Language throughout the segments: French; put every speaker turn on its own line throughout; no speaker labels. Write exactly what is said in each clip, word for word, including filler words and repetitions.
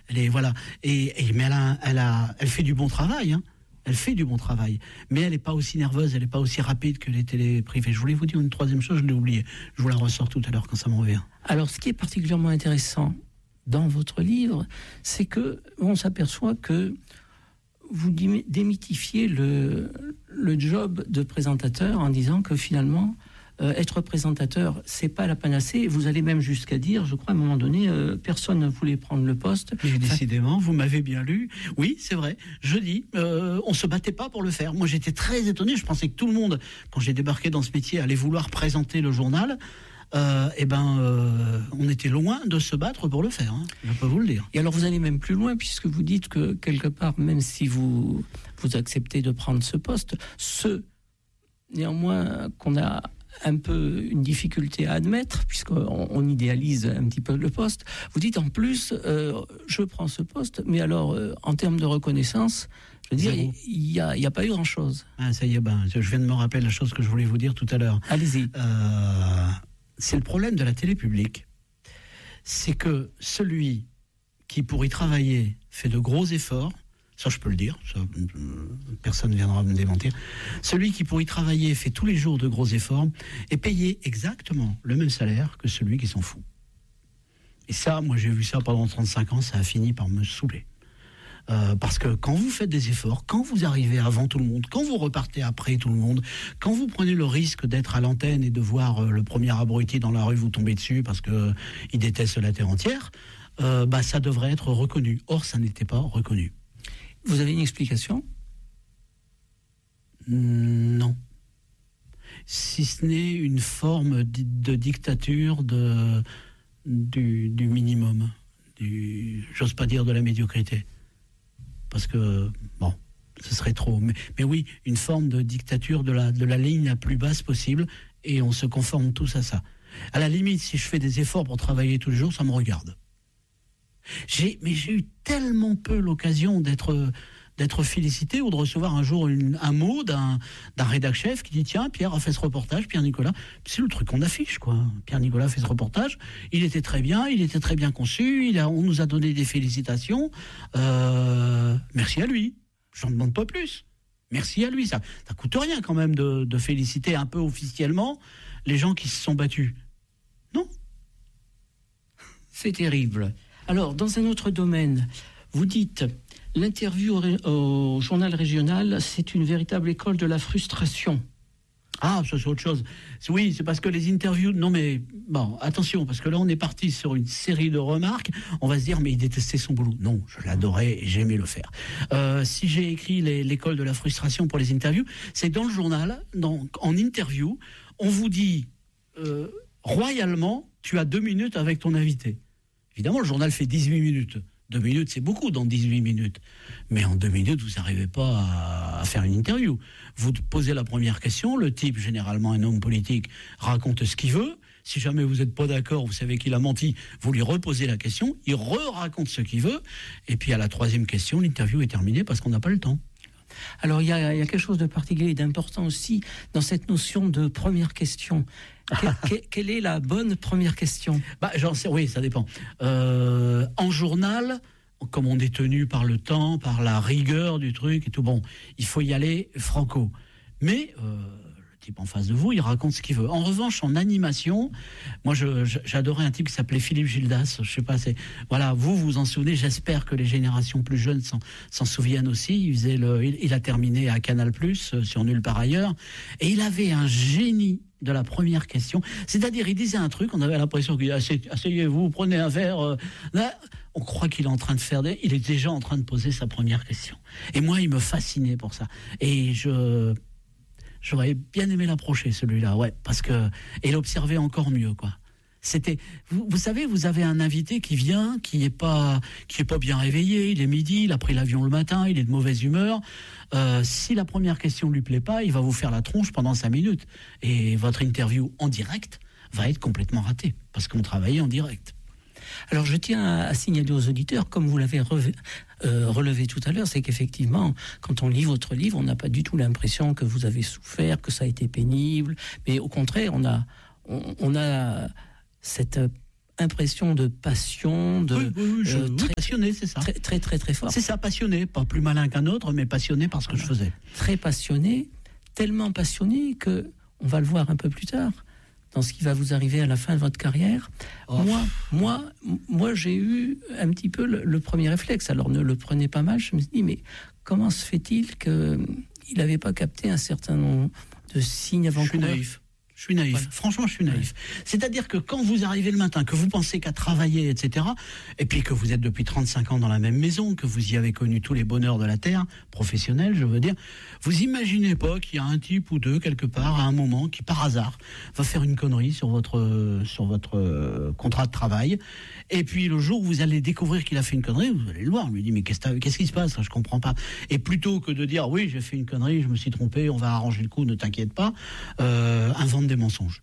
Elle est voilà. Et, et mais elle a, elle a, elle fait du bon travail. Hein. Elle fait du bon travail, mais elle n'est pas aussi nerveuse, elle n'est pas aussi rapide que les télés privées. Je voulais vous dire une troisième chose, je l'ai oublié. Je vous la ressors tout à l'heure quand ça me revient.
Alors, ce qui est particulièrement intéressant dans votre livre, c'est que on s'aperçoit que vous démythifiez le, le job de présentateur en disant que finalement, euh, être présentateur, c'est pas la panacée. Vous allez même jusqu'à dire, je crois, à un moment donné, euh, personne ne voulait prendre le poste.
Mais décidément, vous m'avez bien lu. Oui, c'est vrai. Je dis, euh, on se battait pas pour le faire. Moi, j'étais très étonné. Je pensais que tout le monde, quand j'ai débarqué dans ce métier, allait vouloir présenter le journal. Euh, eh ben, euh, on était loin de se battre pour le faire. Hein, je peux vous le dire.
Et alors, vous allez même plus loin, puisque vous dites que quelque part, même si vous vous acceptez de prendre ce poste, ceux néanmoins qu'on a un peu une difficulté à admettre, puisqu'on on idéalise un petit peu le poste. Vous dites en plus, euh, je prends ce poste, mais alors euh, en termes de reconnaissance, je veux dire, il n'y a, a pas eu grand-chose.
Ah, ça y est, ben, je viens de me rappeler la chose que je voulais vous dire tout à l'heure.
Allez-y.
Euh, c'est le problème de la télé publique. C'est que celui qui, pour y travailler, fait de gros efforts, ça je peux le dire, ça, personne ne viendra me démentir, celui qui pour y travailler fait tous les jours de gros efforts est payé exactement le même salaire que celui qui s'en fout. Et ça, moi j'ai vu ça pendant trente-cinq ans, ça a fini par me saouler. Euh, parce que quand vous faites des efforts, quand vous arrivez avant tout le monde, quand vous repartez après tout le monde, quand vous prenez le risque d'être à l'antenne et de voir euh, le premier abruti dans la rue vous tomber dessus parce qu'il euh, déteste la terre entière, euh, bah, ça devrait être reconnu. Or, ça n'était pas reconnu.
Vous avez une explication ?
Non. Si ce n'est une forme de dictature de, du, du minimum, du, j'ose pas dire de la médiocrité. Parce que, bon, ce serait trop. Mais, mais oui, une forme de dictature de la, de la ligne la plus basse possible, et on se conforme tous à ça. À la limite, si je fais des efforts pour travailler tous les jours, ça me regarde. J'ai, mais j'ai eu tellement peu l'occasion d'être, d'être félicité ou de recevoir un jour une, un mot d'un, d'un rédac-chef qui dit « Tiens, Pierre a fait ce reportage, Pierre-Nicolas. » C'est le truc qu'on affiche, quoi. Pierre-Nicolas a fait ce reportage, il était très bien, il était très bien conçu, il a, on nous a donné des félicitations. Euh, merci à lui. J'en demande pas plus. Merci à lui. Ça, ça coûte rien quand même de, de féliciter un peu officiellement les gens qui se sont battus. Non ?
C'est terrible. Alors, dans un autre domaine, vous dites, l'interview au, au journal régional, c'est une véritable école de la frustration.
Ah, ça c'est autre chose. Oui, c'est parce que les interviews... Non mais, bon, attention, parce que là on est parti sur une série de remarques, on va se dire, mais il détestait son boulot. Non, je l'adorais et j'aimais le faire. Euh, si j'ai écrit les, l'école de la frustration pour les interviews, c'est dans le journal, dans, en interview, on vous dit, euh, royalement, tu as deux minutes avec ton invité. Évidemment, le journal fait dix-huit minutes. Deux minutes, c'est beaucoup dans dix-huit minutes. Mais en deux minutes, vous n'arrivez pas à, à faire une interview. Vous posez la première question, le type, généralement un homme politique, raconte ce qu'il veut. Si jamais vous n'êtes pas d'accord, vous savez qu'il a menti, vous lui reposez la question, il re-raconte ce qu'il veut. Et puis à la troisième question, l'interview est terminée parce qu'on n'a pas le temps.
Alors il y a, il y a quelque chose de particulier et d'important aussi dans cette notion de première question. Que, que, quelle est la bonne première question ?
Bah, j'en sais, oui, ça dépend. Euh, en journal, comme on est tenu par le temps, par la rigueur du truc et tout, bon, il faut y aller franco. Mais euh, le type en face de vous, il raconte ce qu'il veut. En revanche, en animation, moi, je, je, j'adorais un type qui s'appelait Philippe Gildas. Je sais pas, c'est voilà, vous vous en souvenez. J'espère que les générations plus jeunes s'en, s'en souviennent aussi. Il faisait le, il, il a terminé à Canal plus, sur Nulle part ailleurs, et il avait un génie de la première question, c'est-à-dire il disait un truc, on avait l'impression qu'il disait asseyez-vous, prenez un verre, euh, là, on croit qu'il est en train de faire des... il est déjà en train de poser sa première question. Et moi, il me fascinait pour ça. Et je j'aurais bien aimé l'approcher, celui-là, ouais, parce que et l'observer encore mieux, quoi. C'était, vous, vous savez, vous avez un invité qui vient, qui est pas, qui est pas bien réveillé. Il est midi, il a pris l'avion le matin, il est de mauvaise humeur. Euh, si la première question lui plaît pas, il va vous faire la tronche pendant cinq minutes. Et votre interview en direct va être complètement ratée parce qu'on travaille en direct.
Alors je tiens à, à signaler aux auditeurs, comme vous l'avez relevé, euh, relevé tout à l'heure, c'est qu'effectivement, quand on lit votre livre, on n'a pas du tout l'impression que vous avez souffert, que ça a été pénible. Mais au contraire, on a, on, on a cette impression de passion, de
oui, oui, oui, je,
euh, très
passionné, c'est ça.
Très, très, très, très fort.
C'est ça, passionné. Pas plus malin qu'un autre, mais passionné par ce que voilà. je faisais.
Très passionné, tellement passionné que, on va le voir un peu plus tard, dans ce qui va vous arriver à la fin de votre carrière. Oh. Moi, moi, moi, j'ai eu un petit peu le, le premier réflexe. Alors, ne le prenez pas mal. Je me suis dit, mais comment se fait-il qu'il n'avait pas capté un certain nombre de signes avant-coureurs ?
Je suis naïf. Je suis naïf. Ouais. Franchement, je suis naïf. Ouais. C'est-à-dire que quand vous arrivez le matin, que vous pensez qu'à travailler, et cetera, et puis que vous êtes depuis trente-cinq ans dans la même maison, que vous y avez connu tous les bonheurs de la terre, professionnels, je veux dire, vous imaginez pas qu'il y a un type ou deux, quelque part, à un moment, qui, par hasard, va faire une connerie sur votre, sur votre euh, contrat de travail. Et puis, le jour où vous allez découvrir qu'il a fait une connerie, vous allez le voir. On lui dit, mais qu'est-ce, qu'est-ce qui se passe? Je comprends pas. Et plutôt que de dire, oui, j'ai fait une connerie, je me suis trompé, on va arranger le coup, ne t'inquiète pas, euh, invente des mensonges.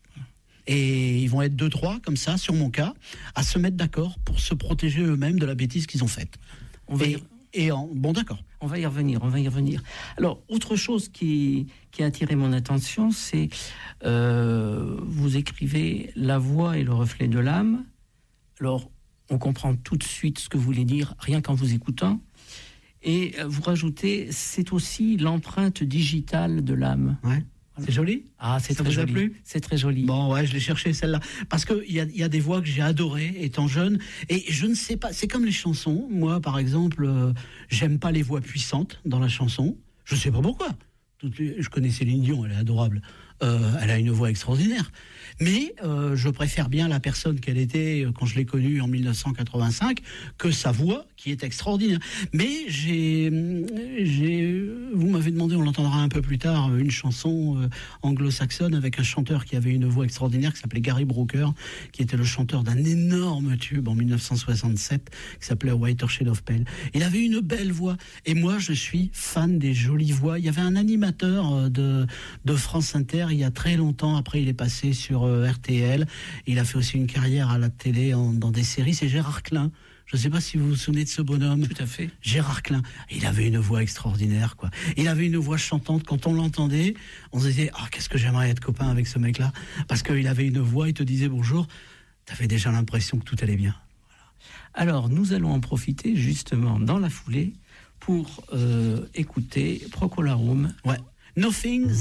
Et ils vont être deux, trois, comme ça, sur mon cas, à se mettre d'accord pour se protéger eux-mêmes de la bêtise qu'ils ont faite. On va et, y... et en... Bon, d'accord.
On va y revenir, on va y revenir. Alors, autre chose qui, qui a attiré mon attention, c'est euh, vous écrivez « La voix est le reflet de l'âme ». Alors, on comprend tout de suite ce que vous voulez dire, rien qu'en vous écoutant. Et vous rajoutez « C'est aussi l'empreinte digitale de l'âme ».
Ouais. C'est joli?
Ah, c'est
ça
très
vous
joli.
a plu?
C'est très joli.
Bon, ouais, je l'ai cherché celle-là. Parce qu'il y a, y a des voix que j'ai adorées étant jeune. Et je ne sais pas, c'est comme les chansons. Moi, par exemple, euh, j'aime pas les voix puissantes dans la chanson. Je sais pas pourquoi. Toutes les, je connais Céline Dion, elle est adorable. Euh, elle a une voix extraordinaire. Mais euh, je préfère bien la personne qu'elle était quand je l'ai connue en mille neuf cent quatre-vingt-cinq que sa voix qui est extraordinaire. Mais j'ai, j'ai, vous m'avez demandé, on l'entendra un peu plus tard, une chanson euh, anglo-saxonne avec un chanteur qui avait une voix extraordinaire qui s'appelait Gary Brooker, qui était le chanteur d'un énorme tube en mille neuf cent soixante-sept qui s'appelait Whiter Shade of Pale. Il avait une belle voix. Et moi, je suis fan des jolies voix. Il y avait un animateur de, de France Inter il y a très longtemps. Après, il est passé sur R T L. Il a fait aussi une carrière à la télé en, dans des séries. C'est Gérard Klein. Je ne sais pas si vous vous souvenez de ce bonhomme.
Tout à fait.
Gérard Klein. Il avait une voix extraordinaire, quoi. Il avait une voix chantante. Quand on l'entendait, on se disait, ah, oh, qu'est-ce que j'aimerais être copain avec ce mec-là. Parce qu'il avait une voix, il te disait bonjour. Tu avais déjà l'impression que tout allait bien.
Voilà. Alors, nous allons en profiter justement dans la foulée pour euh, écouter Procolarum.
Ouais. Nothing